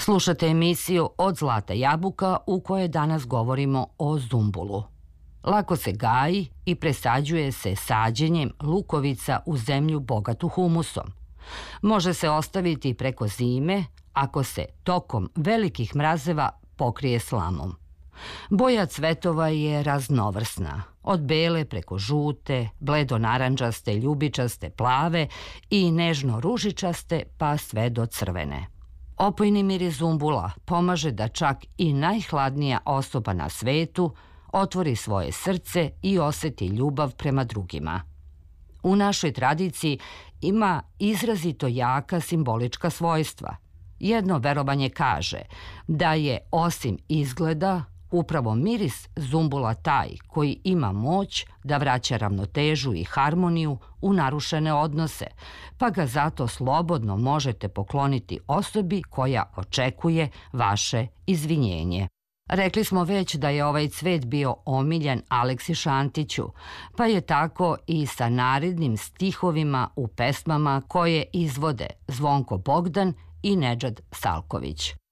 Slušate emisiju Od zlata jabuka u kojoj danas govorimo o zumbulu. Lako se gaji i presađuje se sađenjem lukovica u zemlju bogatu humusom. Može se ostaviti preko zime ako se tokom velikih mrazeva pokrije slamom. Boja cvetova je raznovrsna, od bele preko žute, bledo-naranđaste, ljubičaste, plave i nežno-ružičaste pa sve do crvene. Opojni miris zumbula pomaže da čak i najhladnija osoba na svetu otvori svoje srce i oseti ljubav prema drugima. U našoj tradiciji ima izrazito jaka simbolička svojstva. Jedno verovanje kaže da je osim izgleda upravo miris zumbula taj koji ima moć da vraća ravnotežu i harmoniju u narušene odnose, pa ga zato slobodno možete pokloniti osobi koja očekuje vaše izvinjenje. Rekli smo već da je ovaj cvet bio omiljen Aleksi Šantiću, pa je tako i sa narednim stihovima u pesmama koje izvode Zvonko Bogdan i Nedžad Salković.